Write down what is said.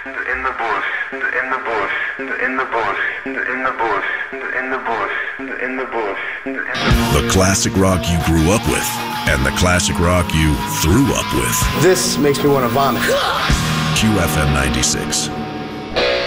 in the bush, in the bush, in the bush, in the bush, in the bush, in the bush, in the bush. The classic rock you grew up with and the classic rock you threw up with. This makes me want to vomit. QFM 96.